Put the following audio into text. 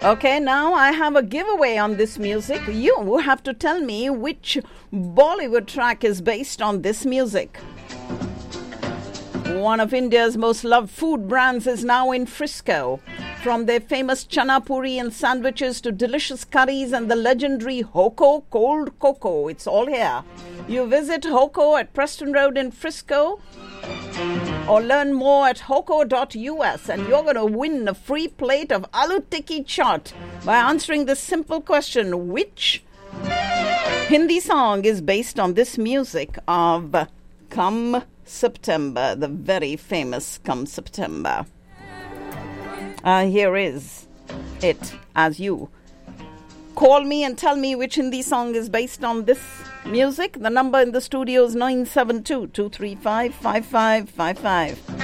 Okay, now I have a giveaway on this music. You have to tell me which Bollywood track is based on this music. One of India's most loved food brands is now in Frisco. From their famous chana puri and sandwiches to delicious curries and the legendary Hoko cold cocoa, it's all here. You visit Hoko at Preston Road in Frisco or learn more at hoko.us and you're going to win a free plate of aloo tikki chaat by answering this simple question: which Hindi song is based on this music of Come September, the very famous Come September? Here is it as you call me and tell me which Hindi song is based on this music. The number in the studio is 972-235-5555.